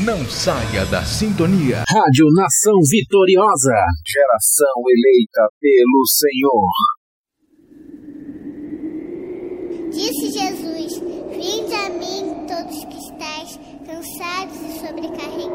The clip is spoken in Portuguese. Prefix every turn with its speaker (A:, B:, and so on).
A: Não saia da sintonia.
B: Rádio Nação Vitoriosa. Geração eleita pelo Senhor.
C: Disse Jesus: Vinde a mim, todos que estáis cansados e sobrecarregados,